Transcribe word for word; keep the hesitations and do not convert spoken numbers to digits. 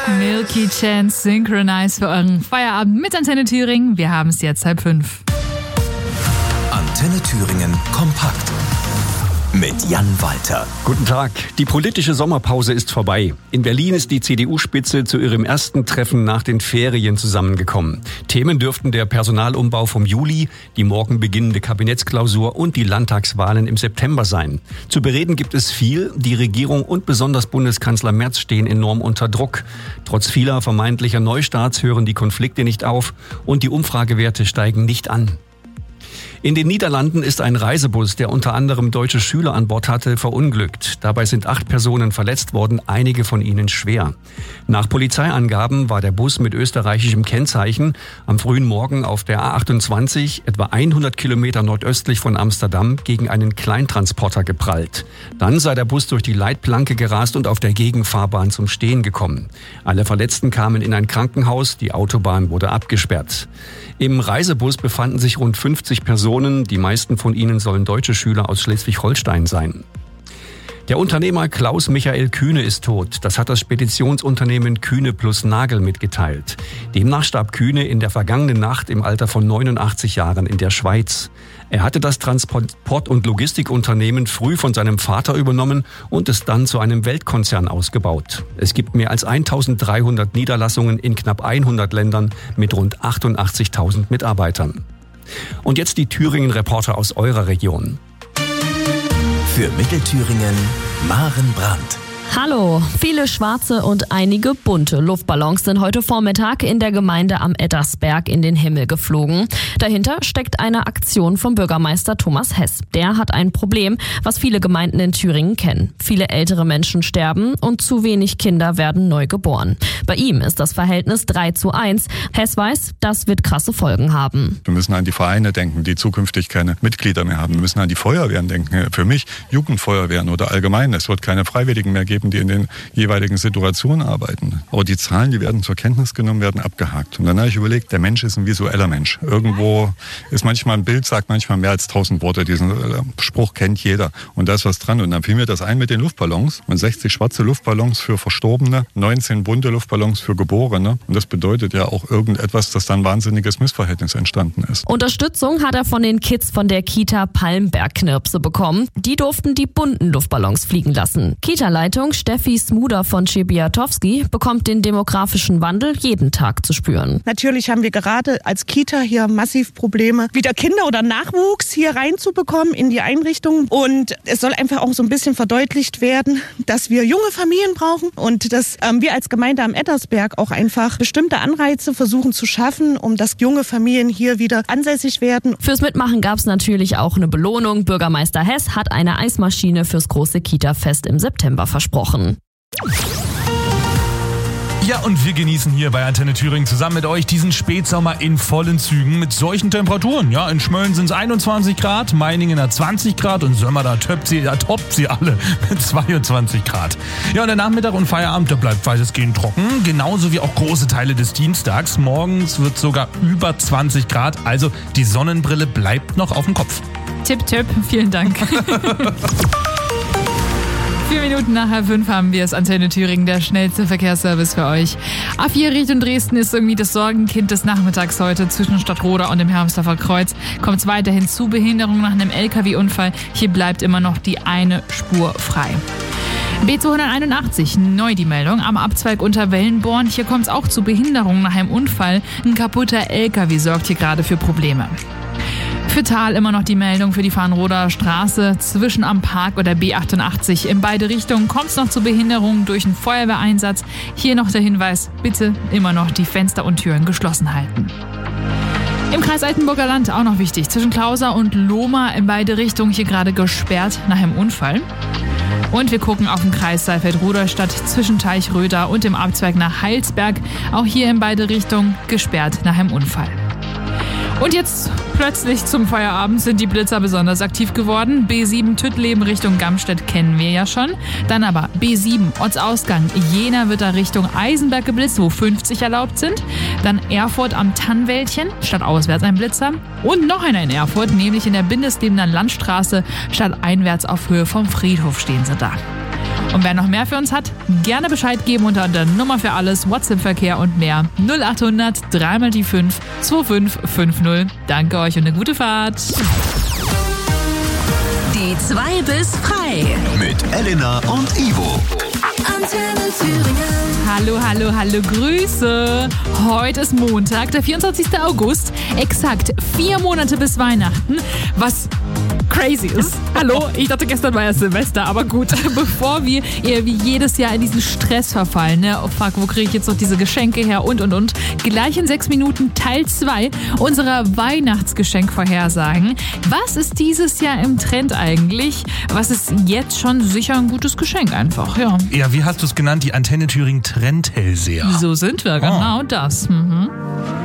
Milky Chance Synchronize für euren Feierabend mit Antenne Thüringen. Wir haben es jetzt halb fünf. Antenne Thüringen kompakt mit Jan Walter. Guten Tag. Die politische Sommerpause ist vorbei. In Berlin ist die C D U-Spitze zu ihrem ersten Treffen nach den Ferien zusammengekommen. Themen dürften der Personalumbau vom Juli, die morgen beginnende Kabinettsklausur und die Landtagswahlen im September sein. Zu bereden gibt es viel. Die Regierung und besonders Bundeskanzler Merz stehen enorm unter Druck. Trotz vieler vermeintlicher Neustarts hören die Konflikte nicht auf und die Umfragewerte steigen nicht an. In den Niederlanden ist ein Reisebus, der unter anderem deutsche Schüler an Bord hatte, verunglückt. Dabei sind acht Personen verletzt worden, einige von ihnen schwer. Nach Polizeiangaben war der Bus mit österreichischem Kennzeichen am frühen Morgen auf der A achtundzwanzig, etwa hundert Kilometer nordöstlich von Amsterdam, gegen einen Kleintransporter geprallt. Dann sei der Bus durch die Leitplanke gerast und auf der Gegenfahrbahn zum Stehen gekommen. Alle Verletzten kamen in ein Krankenhaus, die Autobahn wurde abgesperrt. Im Reisebus befanden sich rund fünfzig Personen, die meisten von ihnen sollen deutsche Schüler aus Schleswig-Holstein sein. Der Unternehmer Klaus Michael Kühne ist tot. Das hat das Speditionsunternehmen Kühne plus Nagel mitgeteilt. Demnach starb Kühne in der vergangenen Nacht im Alter von neunundachtzig Jahren in der Schweiz. Er hatte das Transport- und Logistikunternehmen früh von seinem Vater übernommen und es dann zu einem Weltkonzern ausgebaut. Es gibt mehr als eintausenddreihundert Niederlassungen in knapp hundert Ländern mit rund achtundachtzigtausend Mitarbeitern. Und jetzt die Thüringen-Reporter aus eurer Region. Für Mittelthüringen Maren Brandt. Hallo, viele schwarze und einige bunte Luftballons sind heute Vormittag in der Gemeinde am Ettersberg in den Himmel geflogen. Dahinter steckt eine Aktion vom Bürgermeister Thomas Hess. Der hat ein Problem, was viele Gemeinden in Thüringen kennen. Viele ältere Menschen sterben und zu wenig Kinder werden neu geboren. Bei ihm ist das Verhältnis drei zu eins. Hess weiß, das wird krasse Folgen haben. Wir müssen an die Vereine denken, die zukünftig keine Mitglieder mehr haben. Wir müssen an die Feuerwehren denken. Für mich Jugendfeuerwehren oder allgemein. Es wird keine Freiwilligen mehr geben, die in den jeweiligen Situationen arbeiten. Aber die Zahlen, die werden zur Kenntnis genommen, werden abgehakt. Und dann habe ich überlegt, der Mensch ist ein visueller Mensch. Irgendwo ist manchmal ein Bild, sagt manchmal mehr als tausend Worte. Diesen Spruch kennt jeder. Und da ist was dran. Und dann fiel mir das ein mit den Luftballons. Und sechzig schwarze Luftballons für Verstorbene, neunzehn bunte Luftballons für Geborene. Und das bedeutet ja auch irgendetwas, dass dann ein wahnsinniges Missverhältnis entstanden ist. Unterstützung hat er von den Kids von der Kita Palmberg-Knirpse bekommen. Die durften die bunten Luftballons fliegen lassen. Kita-Leitung Steffi Smuda von Schibiatowski bekommt den demografischen Wandel jeden Tag zu spüren. Natürlich haben wir gerade als Kita hier massiv Probleme, wieder Kinder oder Nachwuchs hier reinzubekommen in die Einrichtung. Und es soll einfach auch so ein bisschen verdeutlicht werden, dass wir junge Familien brauchen und dass ähm, wir als Gemeinde am Ettersberg auch einfach bestimmte Anreize versuchen zu schaffen, um dass junge Familien hier wieder ansässig werden. Fürs Mitmachen gab es natürlich auch eine Belohnung. Bürgermeister Hess hat eine Eismaschine fürs große Kita-Fest im September versprochen. Ja, und wir genießen hier bei Antenne Thüringen zusammen mit euch diesen Spätsommer in vollen Zügen mit solchen Temperaturen. Ja, in Schmölln sind es einundzwanzig Grad, Meiningen hat zwanzig Grad und Sömmer, da toppt sie, da toppt sie alle mit zweiundzwanzig Grad. Ja, und der Nachmittag und Feierabend, der bleibt weitestgehend trocken, genauso wie auch große Teile des Dienstags. Morgens wird sogar über zwanzig Grad, also die Sonnenbrille bleibt noch auf dem Kopf. Tipp, Tipp, vielen Dank. Vier Minuten nach halb fünf haben wir es. Antenne Thüringen, der schnellste Verkehrsservice für euch. A vier Richtung Dresden ist irgendwie das Sorgenkind des Nachmittags heute. Zwischen Stadtroda und dem Hermsdorfer Kreuz kommt es weiterhin zu Behinderung nach einem L K W-Unfall. Hier bleibt immer noch die eine Spur frei. B zweihunderteinundachtzig, neu die Meldung, am Abzweig unter Wellenborn. Hier kommt es auch zu Behinderung nach einem Unfall. Ein kaputter L K W sorgt hier gerade für Probleme. Für Thal immer noch die Meldung für die Farnroder Straße zwischen am Park oder B achtundachtzig. In beide Richtungen kommt es noch zu Behinderungen durch einen Feuerwehreinsatz. Hier noch der Hinweis, bitte immer noch die Fenster und Türen geschlossen halten. Im Kreis Altenburger Land auch noch wichtig. Zwischen Klauser und Lohmar in beide Richtungen hier gerade gesperrt nach einem Unfall. Und wir gucken auf den Kreis Saalfeld-Rudolstadt zwischen Teichröder und dem Abzweig nach Heilsberg. Auch hier in beide Richtungen gesperrt nach einem Unfall. Und jetzt plötzlich zum Feierabend sind die Blitzer besonders aktiv geworden. B sieben Tüttleben Richtung Gamstedt kennen wir ja schon. Dann aber B sieben Ortsausgang Jena wird da Richtung Eisenberg geblitzt, wo fünfzig erlaubt sind. Dann Erfurt am Tannwäldchen, statt auswärts ein Blitzer. Und noch einer in Erfurt, nämlich in der Bindeslebener Landstraße, statt einwärts auf Höhe vom Friedhof stehen sie da. Und wer noch mehr für uns hat, gerne Bescheid geben unter der Nummer für alles, WhatsApp-Verkehr und mehr. null acht hundert drei mal die fünf zwei fünf fünf null. Danke euch und eine gute Fahrt. Die zwei bis frei. Mit Elena und Ivo. Antenne Thüringen. Hallo, hallo, hallo, Grüße. Heute ist Montag, der vierundzwanzigster August. Exakt vier Monate bis Weihnachten. Was crazy ist. Hallo, ich dachte, gestern war ja Silvester, aber gut. Bevor wir eher wie jedes Jahr in diesen Stress verfallen, ne? Oh fuck, wo kriege ich jetzt noch diese Geschenke her und und und. Gleich in sechs Minuten Teil zwei unserer Weihnachtsgeschenkvorhersagen. Was ist dieses Jahr im Trend eigentlich? Was ist jetzt schon sicher ein gutes Geschenk einfach, ja. Ja, wie hast du es genannt? Die Antenne Thüringen Trendhellseher. So sind wir, genau das. Mhm.